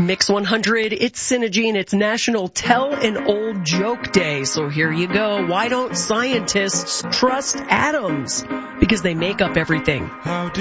Mix 100, it's Synergy, and it's National Tell an Old Joke Day. So here you go. Why don't scientists trust atoms? Because they make up everything.